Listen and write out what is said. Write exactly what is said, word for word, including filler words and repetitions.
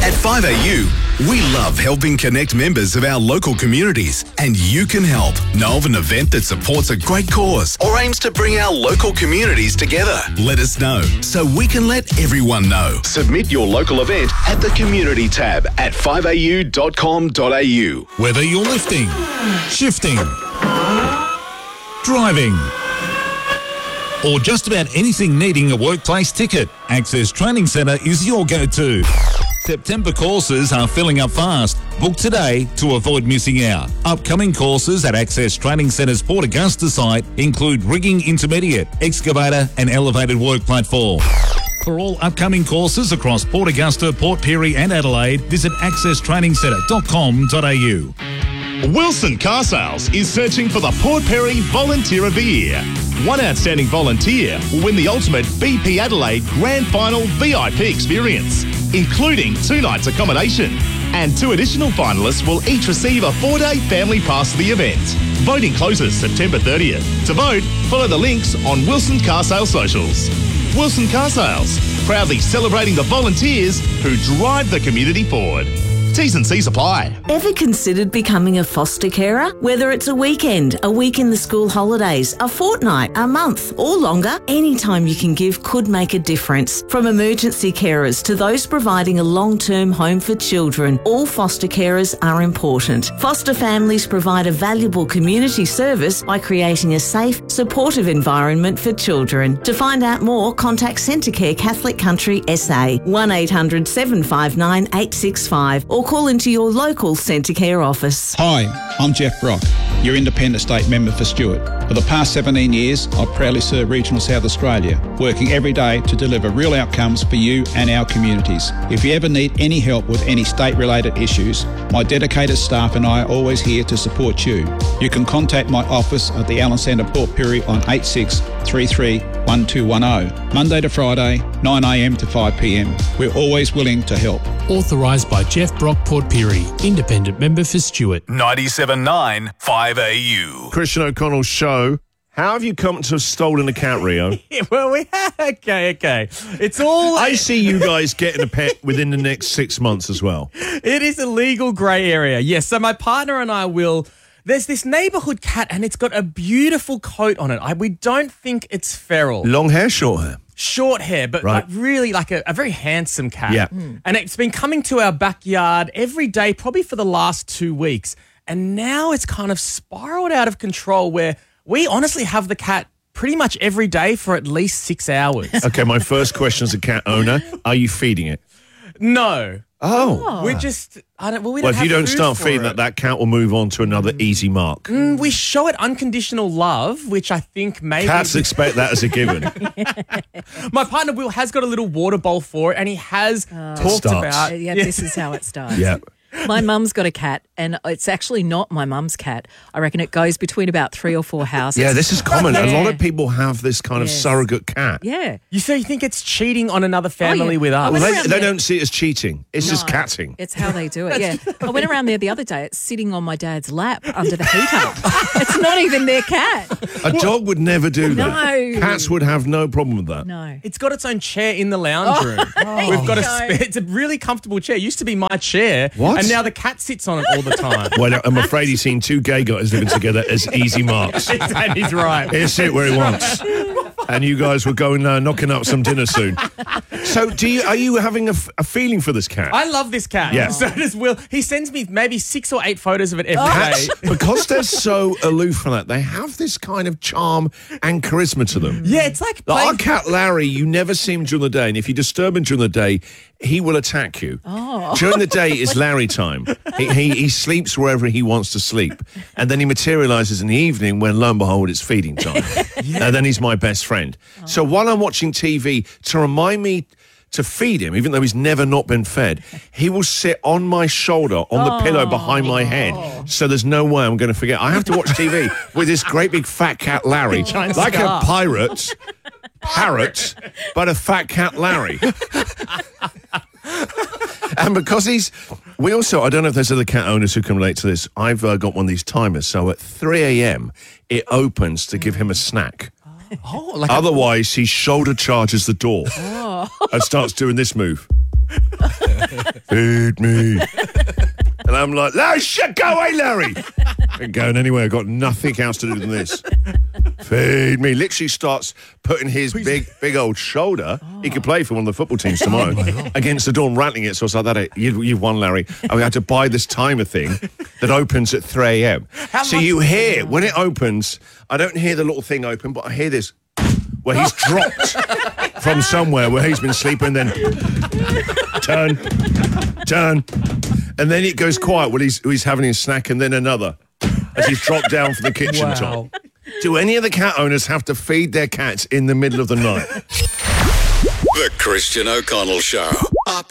At five A U, we love helping connect members of our local communities, and you can help. Know of an event that supports a great cause or aims to bring our local communities together? Let us know so we can let everyone know. Submit your local event at the Community tab at five a u dot com dot a u. Whether you're lifting, shifting, driving, or just about anything needing a workplace ticket, Access Training Centre is your go-to. September courses are filling up fast. Book today to avoid missing out. Upcoming courses at Access Training Centre's Port Augusta site include rigging intermediate, excavator and elevated work platform. For all upcoming courses across Port Augusta, Port Pirie and Adelaide, visit access training centre dot com dot a u. Wilson Car Sales is searching for the Port Pirie Volunteer of the Year. One outstanding volunteer will win the ultimate B P Adelaide Grand Final V I P experience, including two nights accommodation. And two additional finalists will each receive a four-day family pass to the event. Voting closes September thirtieth. To vote, follow the links on Wilson Car Sales socials. Wilson Car Sales, proudly celebrating the volunteers who drive the community forward. T's and C's apply. Ever considered becoming a foster carer? Whether it's a weekend, a week in the school holidays, a fortnight, a month, or longer, any time you can give could make a difference. From emergency carers to those providing a long-term home for children, all foster carers are important. Foster families provide a valuable community service by creating a safe, supportive environment for children. To find out more, contact Centrecare Catholic Country S A, one eight hundred seven five nine eight six five, or call into your local Centrecare office. Hi, I'm Jeff Brock, your independent state member for Stewart. For the past seventeen years, I've proudly served Regional South Australia, working every day to deliver real outcomes for you and our communities. If you ever need any help with any state-related issues, my dedicated staff and I are always here to support you. You can contact my office at the Allen Centre Port Pirie on eight six three three one two one zero, Monday to Friday, nine a m to five p m. We're always willing to help. Authorised by Jeff Brock, Port Pirie, independent member for Stewart. ninety-seven point nine five A U. Christian O'Connell's show. How have you come to have stolen a cat, Rio? Well, we have. Okay, okay. It's all... I see you guys getting a pet within the next six months as well. It is a legal grey area, yes. So my partner and I will... There's this neighbourhood cat and it's got a beautiful coat on it. I, we don't think it's feral. Long hair, short hair? Short hair, but Right. like really like a, a very handsome cat. Yeah. Mm. And it's been coming to our backyard every day, probably for the last two weeks. And now it's kind of spiraled out of control where we honestly have the cat pretty much every day for at least six hours. Okay, my first question as a cat owner, are you feeding it? No. Oh. We're just... I don't, well, we Well, don't if you have don't food start for feeding it. that, that cat will move on to another easy mark. Mm, we show it unconditional love, which I think maybe... Cats expect that as a given. My partner Will has got a little water bowl for it, and he has talked starts. about... Yeah, this is how it starts. Yeah. My mum's got a cat, and it's actually not my mum's cat. I reckon it goes between about three or four houses. Yeah, this is common. A lot Yeah. of people have this kind of Yes. surrogate cat. Yeah. You so you think it's cheating on another family Oh, yeah. with I us? went Well, around they, they there- don't see it as cheating. It's just No, catting. It's how they do it, yeah. I went around there the other day. It's sitting on my dad's lap under the heater. It's not even their cat. A dog would never do that. No. Cats would have no problem with that. No. It's got its own chair in the lounge room. We've got a Oh. spare, it's a really comfortable chair. It used to be my chair. What? And now the cat sits on it all the time. Well, I'm afraid he's seen two gay guys living together as easy marks. And he's right. He'll sit where he wants. And you guys were going uh, knocking up some dinner soon. So, do you are you having a, f- a feeling for this cat? I love this cat. Yeah. So does Will. He sends me maybe six or eight photos of it every day. Cats, because they're so aloof from that, they have this kind of charm and charisma to them. Yeah, it's like... Like playing- our cat Larry, you never see him during the day, and if you disturb him during the day, he will attack you. Oh. During the day is Larry time. He, he he sleeps wherever he wants to sleep, and then he materialises in the evening when, lo and behold, it's feeding time. And then he's my best friend. So while I'm watching T V, to remind me to feed him, even though he's never not been fed, he will sit on my shoulder, on the pillow behind my head, so there's no way I'm going to forget. I have to watch T V with this great big fat cat Larry, Giant like scar. a pirate, parrot, but a fat cat Larry. And because he's, we also, I don't know if there's other cat owners who can relate to this, I've uh, got one of these timers, so at three a m it opens to give him a snack. Oh, like Otherwise, he shoulder charges the door and starts doing this move. Feed me. And I'm like, Larry, shit, go away, Larry. Ain't going anywhere. I've got nothing else to do than this. Feed me. Literally starts putting his big, big old shoulder. Oh. He could play for one of the football teams tomorrow oh against the door and rattling it. So I was like, that you, you've won, Larry. And we had to buy this timer thing that opens at three a.m. So you hear, when it opens, I don't hear the little thing open, but I hear this where he's dropped from somewhere where he's been sleeping, then turn, turn. And then it goes quiet when he's, he's having his snack, and then another as he's dropped down from the kitchen wow. top. Do any of the cat owners have to feed their cats in the middle of the night? The Christian O'Connell Show. Up